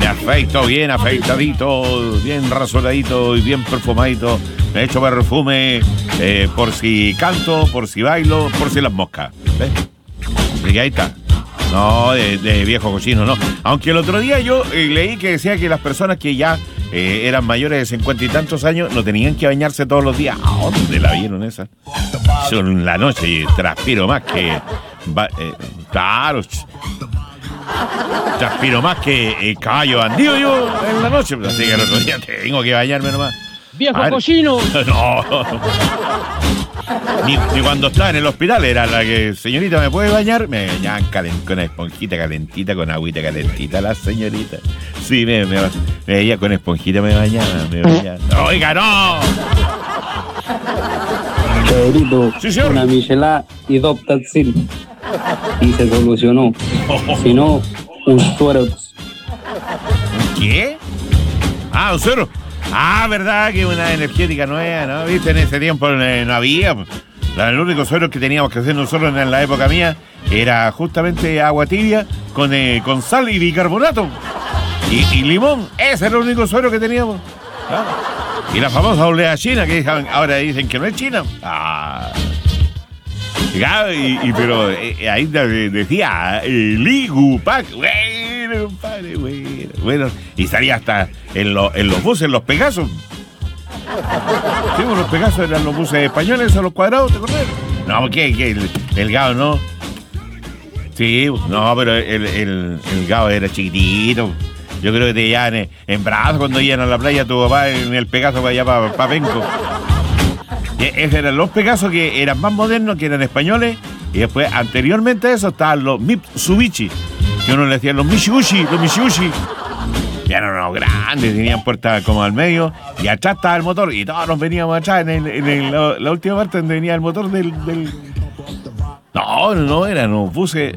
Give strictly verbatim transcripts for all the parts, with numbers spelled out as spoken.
Me afeito bien afeitadito, bien rasuradito y bien perfumadito. Me echo perfume eh, por si canto, por si bailo, por si las moscas. ¿Ves? Y ahí está. No, de, de viejo cochino, no. Aunque el otro día yo eh, leí que decía que las personas que ya eh, eran mayores de cincuenta y tantos años no tenían que bañarse todos los días. ¿A dónde la vieron esa? Yo en la noche transpiro más que... Va, eh, claro... Transpiro más que eh, caballo bandido yo en la noche. Así que el otro día tengo que bañarme nomás. ¡Viejo cochino! No. Ni, ni cuando estaba en el hospital era la que, señorita, ¿me puede bañar? Me bañaban calen, con una esponjita calentita, con agüita calentita, la señorita. Sí, me, me, me veía con esponjita, me bañaba, me bañaba. ¡Oiga, no! Pedrito, sí, una michelada y dos Tatsil. Y se solucionó. Oh. Si no, un suero. ¿Qué? Ah, un suero. Ah, verdad que una energética nueva, ¿no? Viste, en ese tiempo no, no había. El único suero que teníamos que hacer nosotros en la época mía era justamente agua tibia con, eh, con sal y bicarbonato. Y, y limón. Ese era el único suero que teníamos. ¿Ah? Y la famosa oleada china que ahora dicen que no es china. Ah. Y, y, pero eh, ahí decía eh, Ligupac, bueno, compadre, bueno, bueno, y salía hasta en, lo, en los buses, los Pegasos. Sí, los Pegasos eran los buses españoles a los cuadrados, ¿te acordás? No, ¿qué? ¿Qué? El, el Gao no. Sí, no, pero el, el, el Gao era chiquitito. Yo creo que te llevaban en, en brazos cuando iban a la playa tu papá en el Pegaso para allá, para, para Penco. Esos eran los Pegasos que eran más modernos, que eran españoles. Y después, anteriormente a eso, estaban los Mitsubishi, que uno le decía los Mitsubishi, los Mitsubishi. Y eran unos grandes, tenían puertas como al medio. Y atrás estaba el motor. Y todos nos veníamos atrás en, el, en el, la, la última parte donde venía el motor del... del... No, no, eran los buses...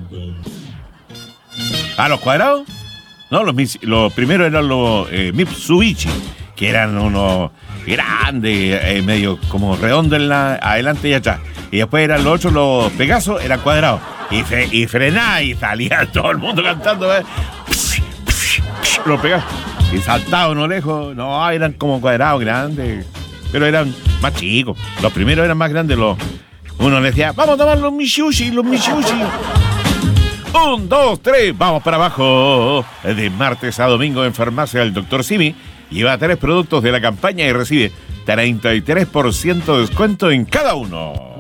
¿A los cuadrados? No, los, los primeros eran los eh, Mitsubishi, que eran unos... grande, eh, medio como redondo en la, adelante y atrás. Y después eran los otros, los Pegasos, eran cuadrados. Y, fre, y frenaba y salía todo el mundo cantando. ¿eh? Los Pegasos. Y saltaba uno lejos. No, eran como cuadrados grandes. Pero eran más chicos. Los primeros eran más grandes. Los, uno le decía, vamos a tomar los Mitsubishi, los Mitsubishi. Un, dos, tres, vamos para abajo. De martes a domingo en Farmacia del doctor Simi. Lleva tres productos de la campaña y recibe treinta y tres por ciento de descuento en cada uno.